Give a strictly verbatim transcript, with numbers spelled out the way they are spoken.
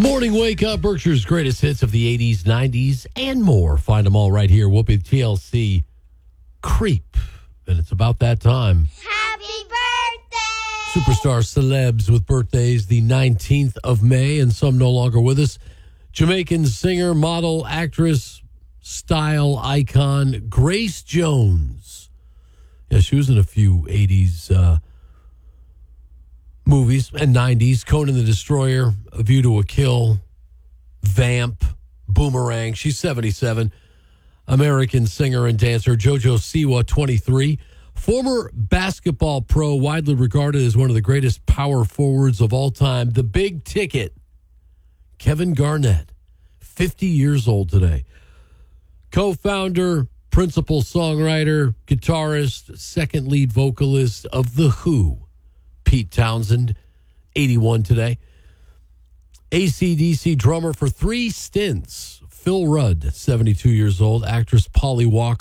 Morning Wake Up, Berkshire's greatest hits of the eighties, nineties, and more. Find them all right here. Whoopi T L C Creep. And it's about that time. Happy birthday! Superstar celebs with birthdays the nineteenth of May, and some no longer with us. Jamaican singer, model, actress, style icon, Grace Jones. Yeah, she was in a few eighties uh, movies and nineties. Conan the Destroyer, A View to a Kill, Vamp, Boomerang. She's seventy-seven. American singer and dancer JoJo Siwa, twenty-three. Former basketball pro, widely regarded as one of the greatest power forwards of all time. The Big Ticket, Kevin Garnett, fifty years old today. Co-founder, principal songwriter, guitarist, second lead vocalist of The Who, Pete Townsend, eighty-one today. A C D C drummer for three stints, Phil Rudd, seventy-two years old. Actress Polly Walker.